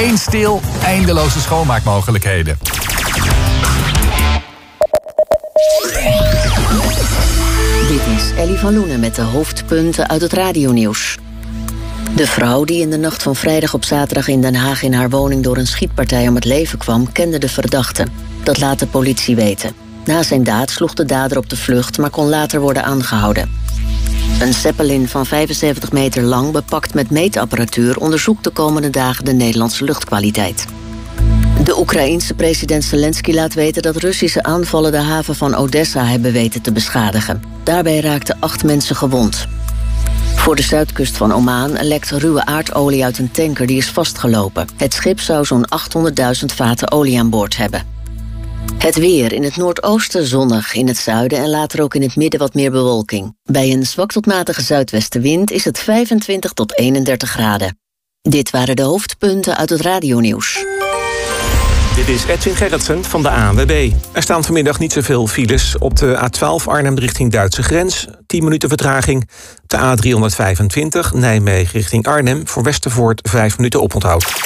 Eenstil, eindeloze schoonmaakmogelijkheden. Dit is Ellie van Loenen met de hoofdpunten uit het radionieuws. De vrouw die in de nacht van vrijdag op zaterdag in Den Haag in haar woning door een schietpartij om het leven kwam, kende de verdachte. Dat laat de politie weten. Na zijn daad sloeg de dader op de vlucht, maar kon later worden aangehouden. Een Zeppelin van 75 meter lang, bepakt met meetapparatuur, onderzoekt de komende dagen de Nederlandse luchtkwaliteit. De Oekraïense president Zelensky laat weten dat Russische aanvallen de haven van Odessa hebben weten te beschadigen. Daarbij raakten 8 mensen gewond. Voor de zuidkust van Oman lekt ruwe aardolie uit een tanker die is vastgelopen. Het schip zou zo'n 800.000 vaten olie aan boord hebben. Het weer: in het noordoosten zonnig, in het zuiden en later ook in het midden wat meer bewolking. Bij een zwak tot matige zuidwestenwind is het 25 tot 31 graden. Dit waren de hoofdpunten uit het radionieuws. Dit is Edwin Gerritsen van de ANWB. Er staan vanmiddag niet zoveel files. Op de A12 Arnhem richting Duitse grens, 10 minuten vertraging. Op de A325 Nijmegen richting Arnhem, voor Westervoort 5 minuten oponthoud.